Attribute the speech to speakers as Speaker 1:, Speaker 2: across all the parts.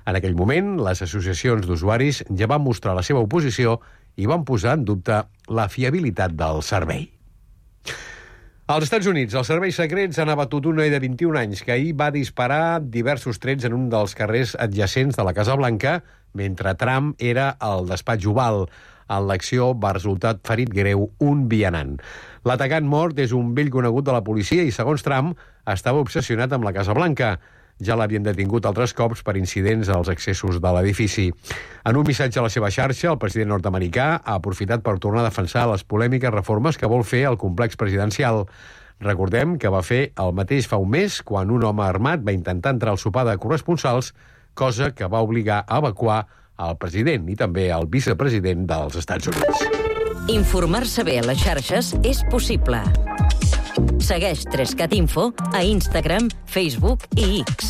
Speaker 1: En aquell moment, les associacions d'usuaris ja van mostrar la seva oposició i van posar en dubte la fiabilitat del servei. Als Estats Units, els serveis secrets han abatut un noi de 21 anys que ahir va disparar diversos trets en un dels carrers adjacents de la Casa Blanca mentre Trump era al despatx Oval. En l'acció va resultar ferit greu un vianant. L'atacant mort és un vell conegut de la policia i, segons Trump, estava obsessionat amb la Casa Blanca. Ja l'havien detingut altres cops per incidents als accessos de l'edifici. En un missatge a la seva xarxa, el president nord-americà ha aprofitat per tornar a defensar les polèmiques reformes que vol fer al complex presidencial. Recordem que va fer el mateix fa un mes, quan un home armat va intentar entrar al sopar de corresponsals, cosa que va obligar a evacuar el president i també el vicepresident dels Estats Units.
Speaker 2: Informar-se bé a les xarxes és possible. Segueix 3cat Info a Instagram, Facebook i X.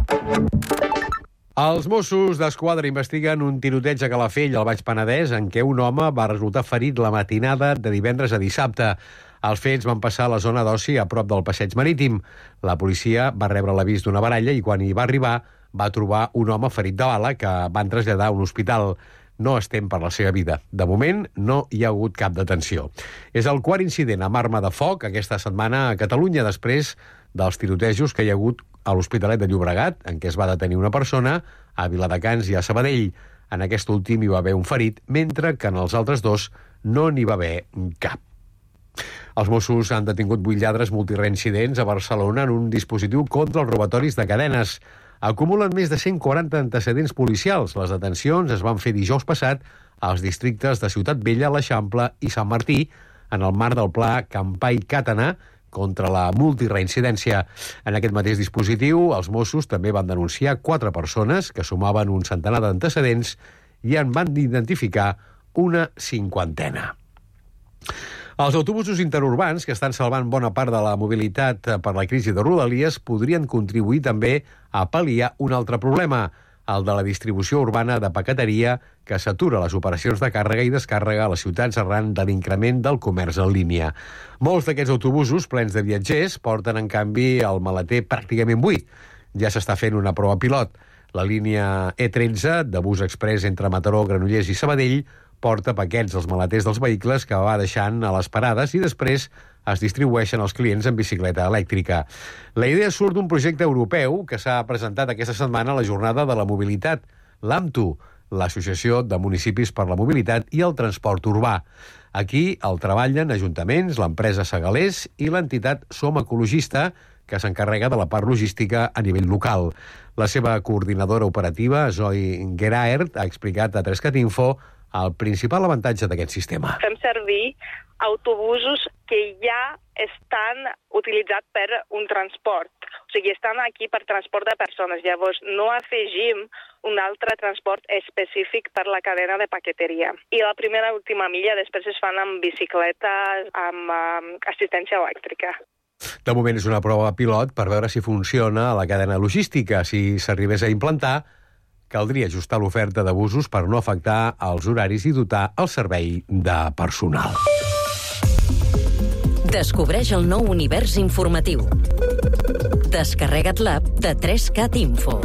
Speaker 1: Els Mossos d'Esquadra investiguen un tiroteig a Calafell, al Baix Penedès, en què un home va resultar ferit la matinada de divendres a dissabte. Els fets van passar a la zona d'oci a prop del passeig marítim. La policia va rebre l'avís d'una baralla i quan hi va arribar va trobar un home ferit de bala que van traslladar a un hospital. No es tem per la seva vida. De moment, no hi ha hagut cap detenció. És el quart incident amb arma de foc aquesta setmana a Catalunya, després dels tirotejos que hi ha hagut a l'Hospitalet de Llobregat, en què es va detenir una persona, a Viladecans i a Sabadell. En aquest últim hi va haver un ferit, mentre que en els altres dos no n'hi va haver cap. Els Mossos han detingut 8 lladres multireincidents a Barcelona en un dispositiu contra els robatoris de cadenes. Acumulen més de 140 antecedents policials. Les detencions es van fer dijous passat als districtes de Ciutat Vella, l'Eixample i Sant Martí, en el marc del pla Campai Càtana contra la multireincidència. En aquest mateix dispositiu, els Mossos també van denunciar 4 persones que sumaven un centenar d'antecedents i en van identificar una 50. Els autobusos interurbans, que estan salvant bona part de la mobilitat per la crisi de Rodalies, podrien contribuir també a pal·liar un altre problema, el de la distribució urbana de paqueteria, que s'atura les operacions de càrrega i descàrrega a les ciutats arran de l'increment del comerç en línia. Molts d'aquests autobusos plens de viatgers porten, en canvi, el maleter pràcticament buit. Ja s'està fent una prova pilot. La línia E13, de bus express entre Mataró, Granollers i Sabadell, porta paquets als maleters dels vehicles que va deixant a les parades i després es distribueixen als clients en bicicleta elèctrica. La idea surt d'un projecte europeu que s'ha presentat aquesta setmana a la Jornada de la Mobilitat, l'AMTU, l'Associació de Municipis per la Mobilitat i el Transport Urbà. Aquí el treballen ajuntaments, l'empresa Segalers i l'entitat Som Ecologista, que s'encarrega de la part logística a nivell local. La seva coordinadora operativa, Zoe Geraert, ha explicat a 3cat Info el principal avantatge d'aquest sistema.
Speaker 3: Fem servir autobusos que ja estan utilitzats per un transport. O sigui, estan aquí per transport de persones. Llavors, no afegim un altre transport específic per la cadena de paqueteria. I la primera i última milla després es fan amb bicicletes, amb assistència elèctrica.
Speaker 1: De moment és una prova pilot per veure si funciona a la cadena logística. Si s'arribés a implantar, caldria ajustar l'oferta de busos per no afectar els horaris i dotar el servei de personal.
Speaker 2: Descobreix el nou univers informatiu. Descarrega't l'app de 3cat Info.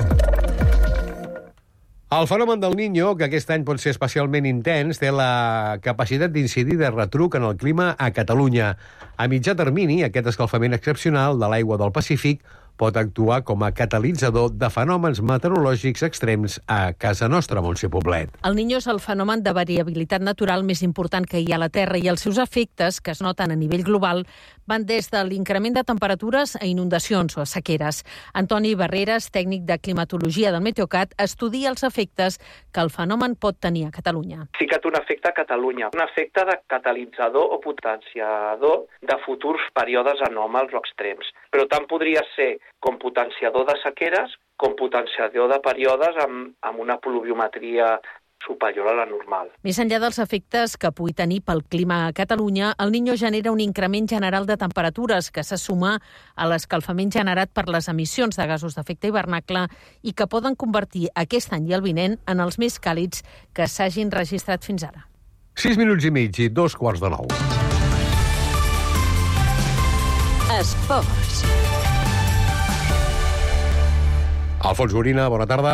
Speaker 1: El fenomen del Niño, que aquest any pot ser especialment intens, té la capacitat d'incidir de retruc en el clima a Catalunya. A mitjà termini, aquest escalfament excepcional de l'aigua del Pacífic pot actuar com a catalitzador de fenòmens meteorològics extrems a casa nostra, Montse Poblet.
Speaker 4: El Niño és el fenomen de variabilitat natural més important que hi ha a la Terra i els seus efectes, que es noten a nivell global, van des de l'increment de temperatures a inundacions o a sequeres. Antoni Barreras, tècnic de climatologia del Meteocat, estudia els efectes que el fenomen pot tenir a Catalunya.
Speaker 5: Sí que té un efecte a Catalunya, un efecte de catalitzador o potenciador de futurs períodes anòmals o extrems. Però tant podria ser com potenciador de sequeres, com potenciador de períodes amb una pluviometria superior a la normal.
Speaker 4: Més enllà dels efectes que pugui tenir pel clima a Catalunya, el Niño genera un increment general de temperatures que se suma a l'escalfament generat per les emissions de gasos d'efecte hivernacle i que poden convertir aquest any i el vinent en els més càlids que s'hagin registrat fins ara.
Speaker 1: 6 minuts i mig i 8:45.
Speaker 2: Esports.
Speaker 1: Alfons Gorina, bona tarda.